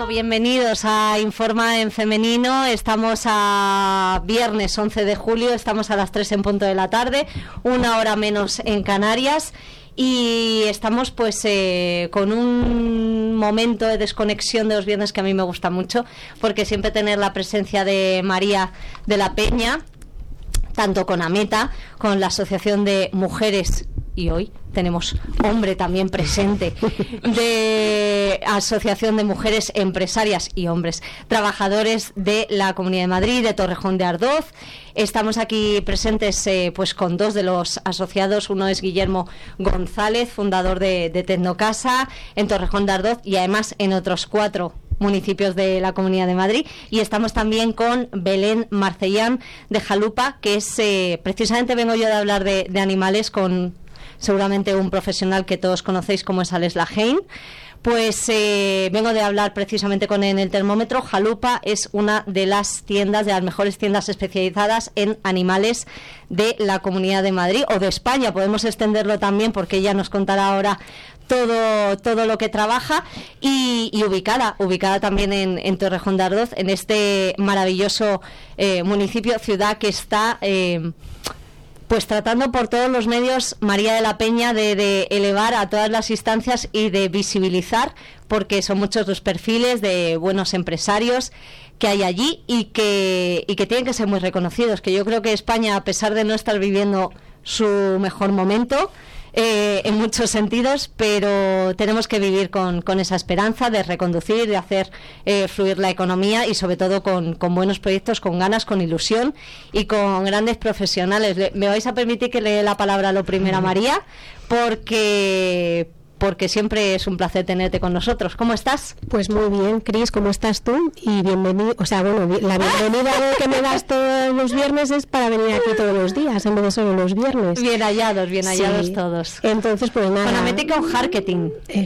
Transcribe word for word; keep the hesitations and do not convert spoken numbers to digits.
bienvenidos a Informa en Femenino. Estamos a viernes once de julio, estamos a las tres en punto de la tarde, una hora menos en Canarias, y estamos pues eh, con un momento de desconexión de los viernes que a mí me gusta mucho, porque siempre tener la presencia de María de la Peña, tanto con AMETA, con la Asociación de Mujeres, y hoy tenemos hombre también presente, de Asociación de Mujeres Empresarias y Hombres Trabajadores de la Comunidad de Madrid, de Torrejón de Ardoz. Estamos aquí presentes eh, pues con dos de los asociados. Uno es Guillermo González, fundador de, de Tecnocasa en Torrejón de Ardoz, y además en otros cuatro municipios de la Comunidad de Madrid. Y estamos también con Belén Marcellán de Jalupa, que es eh, precisamente vengo yo de hablar de, de animales con seguramente un profesional que todos conocéis como es Alex Lahain. Pues eh, vengo de hablar precisamente con él en el termómetro. Jalupa es una de las tiendas, de las mejores tiendas especializadas en animales de la Comunidad de Madrid o de España. Podemos extenderlo también porque ella nos contará ahora todo todo lo que trabaja, y, y ubicada ubicada también en, en Torrejón de Ardoz, en este maravilloso eh, municipio, ciudad que está eh, pues tratando por todos los medios, María de la Peña, de, de elevar a todas las instancias y de visibilizar, porque son muchos los perfiles de buenos empresarios que hay allí y que, y que tienen que ser muy reconocidos, que yo creo que España, a pesar de no estar viviendo su mejor momento, Eh, en muchos sentidos, pero tenemos que vivir con, con esa esperanza de reconducir, de hacer eh, fluir la economía, y sobre todo con, con buenos proyectos, con ganas, con ilusión y con grandes profesionales. Le, me vais a permitir que le dé la palabra a lo primero a María, porque porque siempre es un placer tenerte con nosotros. ¿Cómo estás? Pues muy bien, Cris, ¿cómo estás tú? Y bienvenido, o sea, bueno, la bienvenida que me das todos los viernes es para venir aquí todos los días, en vez de solo los viernes. Bien hallados, bien hallados sí. todos. Entonces, pues nada. Con AMETA y con Marketing. Eh,